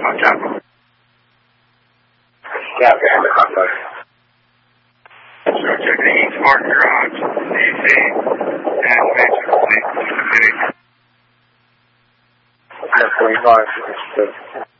on top. Yeah, behind the hot dog. Subject to East Martin Garage, DC, and basically, That's 45.